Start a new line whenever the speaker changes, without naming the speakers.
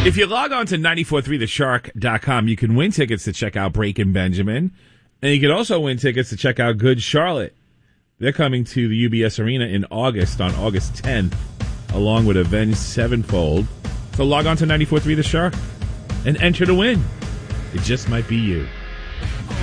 If you log on to 943theshark.com, you can win tickets to check out Breaking Benjamin. And you can also win tickets to check out Good Charlotte. They're coming to the UBS Arena in August, on August 10th, along with Avenged Sevenfold. So log on to 943 The Shark and enter to win. It just might be you.